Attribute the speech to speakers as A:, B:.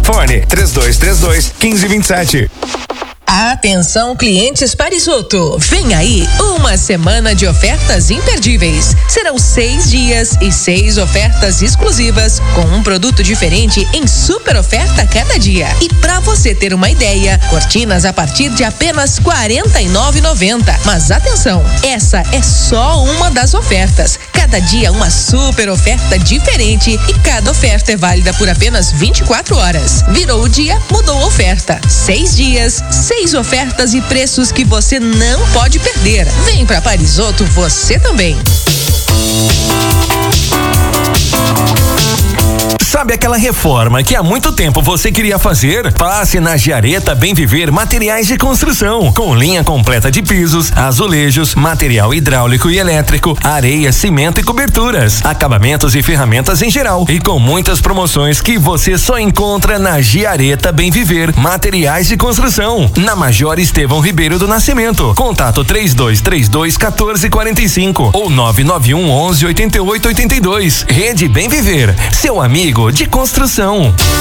A: Fone 3232-1527.
B: Atenção, clientes Parisoto. Vem aí uma semana de ofertas imperdíveis. Serão 6 dias e 6 ofertas exclusivas com um produto diferente em super oferta cada dia. E pra você ter uma ideia, cortinas a partir de apenas R$ 49,90. Mas atenção, essa é só uma das ofertas. Cada dia uma super oferta diferente e cada oferta é válida por apenas 24 horas. Virou o dia, mudou a oferta. 6 dias, 6 ofertas e preços que você não pode perder. Vem pra Parisoto você também.
C: Sabe aquela reforma que há muito tempo você queria fazer? Passe na Giareta Bem Viver Materiais de Construção, com linha completa de pisos, azulejos, material hidráulico e elétrico, areia, cimento e coberturas, acabamentos e ferramentas em geral, e com muitas promoções que você só encontra na Giareta Bem Viver Materiais de Construção, na Major Estevão Ribeiro do Nascimento. Contato 3232-1445 ou 991 11 8882. Rede Bem Viver, seu amigo de construção.